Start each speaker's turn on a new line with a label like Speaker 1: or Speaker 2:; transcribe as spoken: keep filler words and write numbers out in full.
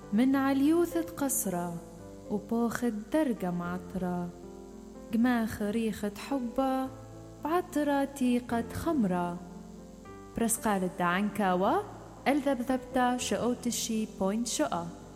Speaker 1: من عليوثة قصرة وبوخت درجة معطرة، جماخ ريخة حبة بعطرة تيقة خمرة. برسقال الدعنكاوة الذبذبتا شقوت الشي بوينت شقة.